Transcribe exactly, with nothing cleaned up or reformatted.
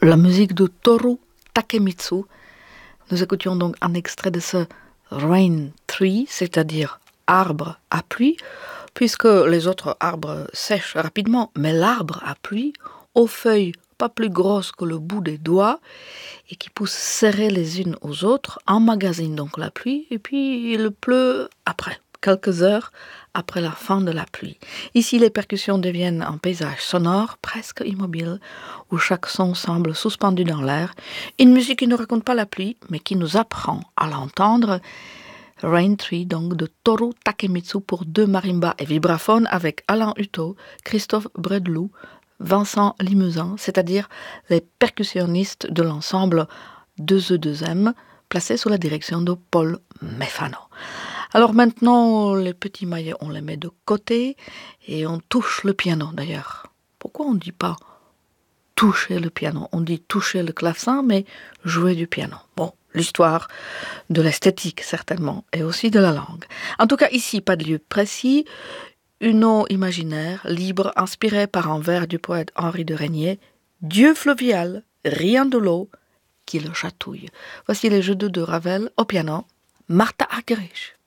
la musique de Toru Takemitsu. Nous écoutions donc un extrait de ce Rain Tree, c'est-à-dire arbre à pluie, puisque les autres arbres sèchent rapidement, mais l'arbre à pluie, aux feuilles pas plus grosses que le bout des doigts, et qui poussent serrées les unes aux autres, emmagasine donc la pluie, et puis il pleut après, quelques heures après la fin de la pluie. Ici, les percussions deviennent un paysage sonore, presque immobile, où chaque son semble suspendu dans l'air. Une musique qui ne raconte pas la pluie, mais qui nous apprend à l'entendre. Rain Tree, donc, de Toru Takemitsu pour deux marimbas et vibraphones avec Alain Hutto, Christophe Bredlou, Vincent Limousin, c'est-à-dire les percussionnistes de l'ensemble deux E deux M, placés sous la direction de Paul Mefano. Alors maintenant, les petits maillets, on les met de côté et on touche le piano d'ailleurs. Pourquoi on ne dit pas toucher le piano? On dit toucher le clavecin, mais jouer du piano. Bon, l'histoire de l'esthétique certainement, et aussi de la langue. En tout cas, ici, pas de lieu précis. Une eau imaginaire, libre, inspirée par un vers du poète Henri de Régnier. Dieu fluvial, rien de l'eau qui le chatouille. Voici les jeux de, de Ravel au piano. Martha Argerich.